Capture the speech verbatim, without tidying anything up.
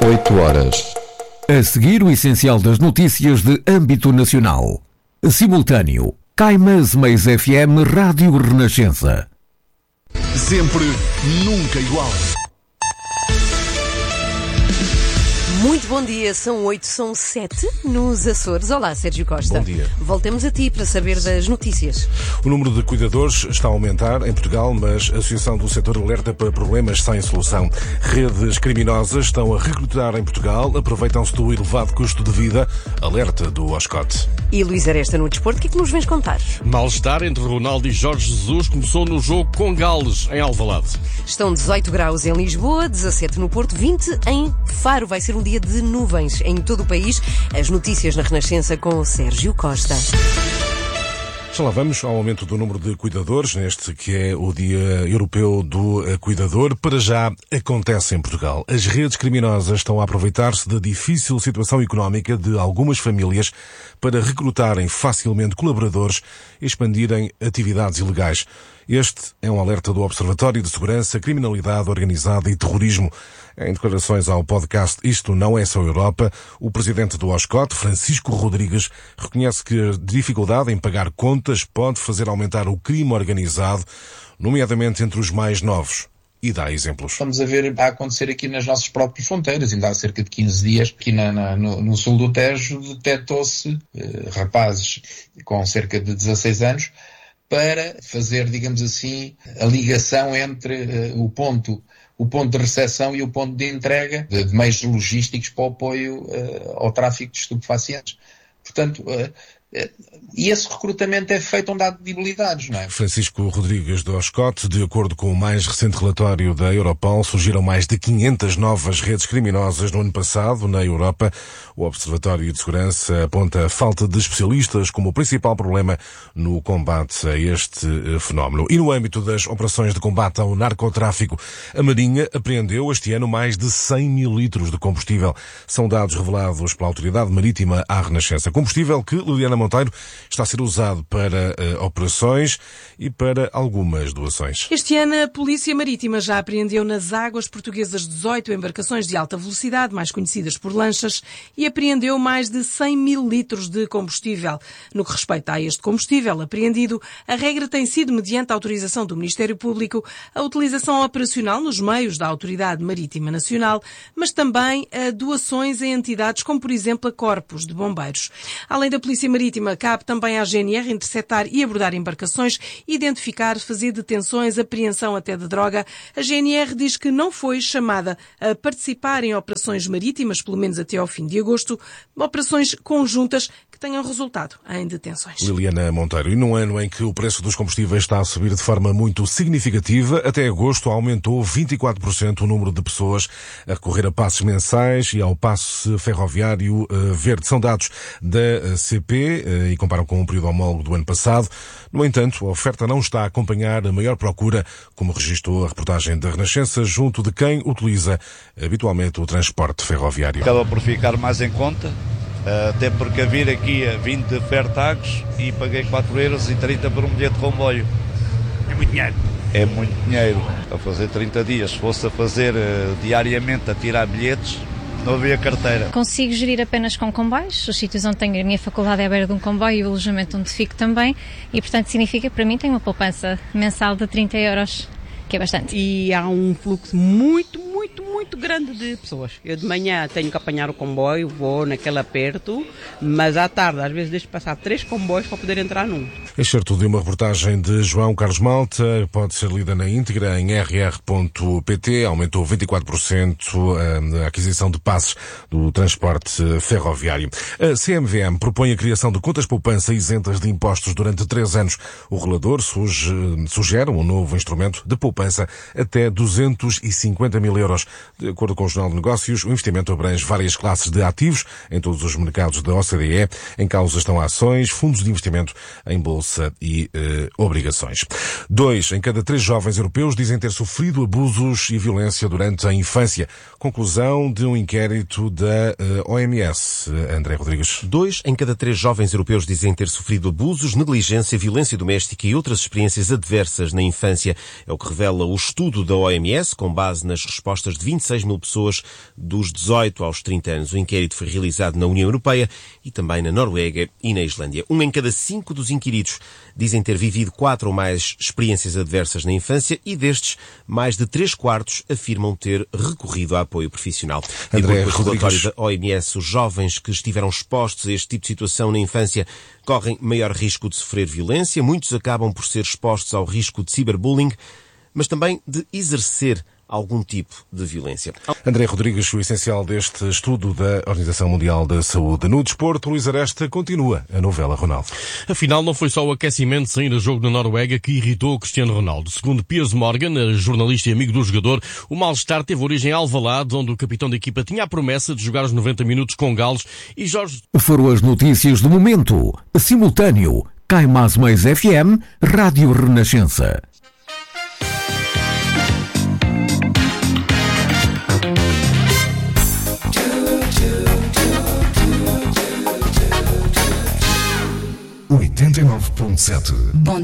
oito horas. A seguir, o essencial das notícias de âmbito nacional. Simultâneo. Caimás Mais F M Rádio Renascença. Sempre, nunca igual. Muito bom dia, são oito, são sete nos Açores. Olá, Sérgio Costa. Bom dia. Voltemos a ti para saber das notícias. O número de cuidadores está a aumentar em Portugal, mas a Associação do Setor alerta para problemas sem solução. Redes criminosas estão a recrutar em Portugal, aproveitam-se do elevado custo de vida, alerta do OSCOT. E Luís Aresta no desporto, o que é que nos vens contar? Mal-estar entre Ronaldo e Jorge Jesus começou no jogo com Gales, em Alvalade. Estão dezoito graus em Lisboa, dezassete no Porto, vinte em Faro. Vai ser um dia de nuvens em todo o país. As notícias na Renascença com Sérgio Costa. Já lá vamos ao aumento do número de cuidadores, neste que é o Dia Europeu do Cuidador. Para já acontece em Portugal. As redes criminosas estão a aproveitar-se da difícil situação económica de algumas famílias para recrutarem facilmente colaboradores e expandirem atividades ilegais. Este é um alerta do Observatório de Segurança, Criminalidade Organizada e Terrorismo. Em declarações ao podcast Isto Não É Só Europa, o presidente do OSCOT, Francisco Rodrigues, reconhece que a dificuldade em pagar contas pode fazer aumentar o crime organizado, nomeadamente entre os mais novos. E dá exemplos. Estamos a ver a acontecer aqui nas nossas próprias fronteiras. Ainda há cerca de quinze dias, aqui na, na, no, no sul do Tejo, detectou-se eh, rapazes com cerca de dezasseis anos para fazer, digamos assim, a ligação entre eh, o ponto o ponto de recepção e o ponto de entrega de, de meios logísticos para o apoio uh, ao tráfico de estupefacientes. Portanto, uh, uh, e esse recrutamento é feito onde há debilidades, não é? Francisco Rodrigues do OSCOT, de acordo com o mais recente relatório da Europol, surgiram mais de quinhentas novas redes criminosas no ano passado na Europa. O Observatório de Segurança aponta a falta de especialistas como o principal problema no combate a este fenómeno. E no âmbito das operações de combate ao narcotráfico, a Marinha apreendeu este ano mais de cem mil litros de combustível. São dados revelados pela Autoridade Marítima à Renascença. Combustível que, Liliana Monteiro, está a ser usado para uh, operações e para algumas doações. Este ano a Polícia Marítima já apreendeu nas águas portuguesas dezoito embarcações de alta velocidade, mais conhecidas por lanchas, e apreendeu mais de cem mil litros de combustível. No que respeita a este combustível apreendido, a regra tem sido, mediante a autorização do Ministério Público, a utilização operacional nos meios da Autoridade Marítima Nacional, mas também a doações a entidades como, por exemplo, a corpos de bombeiros. Além da Polícia Marítima, cabe também à G N R interceptar e abordar embarcações, identificar, fazer detenções, apreensão até de droga. A G N R diz que não foi chamada a participar em operações marítimas, pelo menos até ao fim de agosto, operações conjuntas que tenham resultado em detenções. Liliana Monteiro, e num ano em que o preço dos combustíveis está a subir de forma muito significativa, até agosto aumentou vinte e quatro por cento o número de pessoas a recorrer a passes mensais e ao passe ferroviário uh, verde. São dados da C P uh, e comparam com o período homólogo do ano passado. No entanto, a oferta não está a acompanhar a maior procura, como registrou a reportagem da Renascença, junto de quem utiliza habitualmente o transporte ferroviário. Acaba por ficar mais em conta, até porque a vir aqui a vim de Fertagos e paguei quatro euros e trinta por um bilhete de comboio. É muito dinheiro. É muito dinheiro. A fazer trinta dias, se fosse a fazer uh, diariamente, a tirar bilhetes, não havia carteira. Consigo gerir apenas com comboios, os sítios onde tenho a minha faculdade é à beira de um comboio e o alojamento onde fico também, e portanto significa que para mim tenho uma poupança mensal de trinta euros, que é bastante. E há um fluxo muito, muito, muito grande de pessoas. Eu de manhã tenho que apanhar o comboio, vou naquele aperto, mas à tarde às vezes deixo passar três comboios para poder entrar num. Excerto de uma reportagem de João Carlos Malta, pode ser lida na íntegra em r r ponto p t. Aumentou vinte e quatro por cento a aquisição de passes do transporte ferroviário. A C M V M propõe a criação de contas poupança isentas de impostos durante três anos. O relator sugere um novo instrumento de poupança até duzentos e cinquenta mil euros. De acordo com o Jornal de Negócios, o investimento abrange várias classes de ativos em todos os mercados da O C D E. Em causa estão ações, fundos de investimento em bolsa e eh, obrigações. Dois em cada três jovens europeus dizem ter sofrido abusos e violência durante a infância. Conclusão de um inquérito da eh, O M S. André Rodrigues. Dois em cada três jovens europeus dizem ter sofrido abusos, negligência, violência doméstica e outras experiências adversas na infância. É o que revela o estudo da O M S, com base nas respostas de vinte e seis mil pessoas dos dezoito aos trinta anos. O inquérito foi realizado na União Europeia e também na Noruega e na Islândia. Um em cada cinco dos inquiridos dizem ter vivido quatro ou mais experiências adversas na infância e destes, mais de três quartos afirmam ter recorrido a apoio profissional. De acordo com o relatório da O M S, os jovens que estiveram expostos a este tipo de situação na infância correm maior risco de sofrer violência. Muitos acabam por ser expostos ao risco de ciberbullying, mas também de exercer algum tipo de violência. André Rodrigues, o essencial deste estudo da Organização Mundial da Saúde. No desporto, Luís Aresta, continua a novela Ronaldo. Afinal, não foi só o aquecimento de sair a jogo na Noruega que irritou o Cristiano Ronaldo. Segundo Piers Morgan, jornalista e amigo do jogador, o mal-estar teve origem em Alvalade, onde o capitão da equipa tinha a promessa de jogar os noventa minutos com Gales e Jorge... Foram as notícias do momento. Simultâneo. Cai Mais Mais F M, Rádio Renascença. oitenta e nove ponto sete. Bom